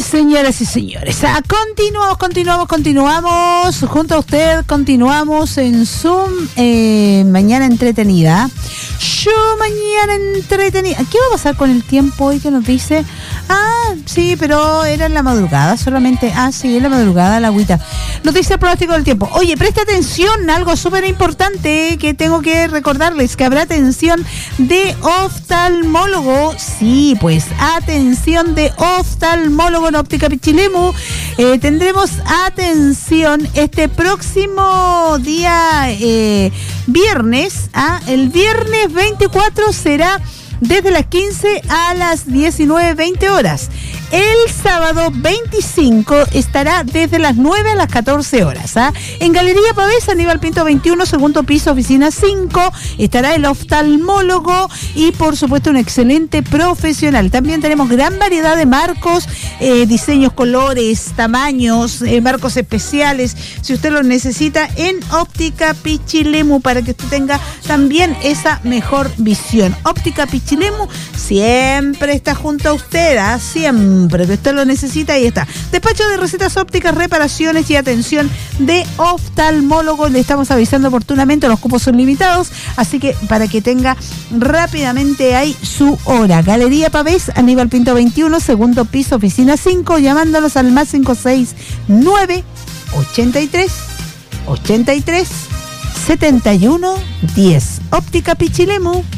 Señoras y señores, continuamos junto a usted, continuamos en Zoom, mañana entretenida. Mañana entretenida. ¿Qué va a pasar con el tiempo hoy que nos dice? Sí, pero era en la madrugada solamente. Sí, en la madrugada la agüita. Nos dice el pronóstico del tiempo. Oye, presta atención, algo súper importante que tengo que recordarles, que habrá atención de oftalmólogo. Sí, pues, atención de oftalmólogo en Óptica Pichilemu. Tendremos atención este próximo día viernes. El viernes 24 será desde las 15 a las 19:20 horas. El sábado 25 estará desde las 9 a las 14 horas. En Galería Pavés, Aníbal Pinto 21, segundo piso, oficina 5, estará el oftalmólogo y por supuesto un excelente profesional. También tenemos gran variedad de marcos, diseños, colores, tamaños, marcos especiales, si usted los necesita, en Óptica Pichilemu, para que usted tenga también esa mejor visión. Óptica Pichilemu siempre está junto a usted, siempre que usted lo necesita, y está. Despacho de recetas ópticas, reparaciones y atención de oftalmólogo. Le estamos avisando oportunamente, los cupos son limitados, así que para que tenga rápidamente ahí su hora. Galería Pavés, Aníbal Pinto 21, segundo piso, oficina 5, llamándolos al más 569 83 73 71 10. Óptica Pichilemu.